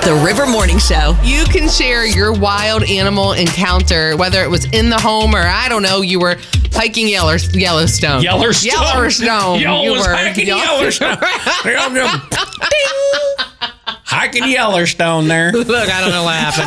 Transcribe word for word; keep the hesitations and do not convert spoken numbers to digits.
The River Morning Show. You can share your wild animal encounter, whether it was in the home or, I don't know, you were hiking Yeller- Yellowstone. Yellowstone. Yellowstone. Yo, you was were hiking Yell- Yellowstone. Hiking Yellowstone there. Look, I don't know what happened.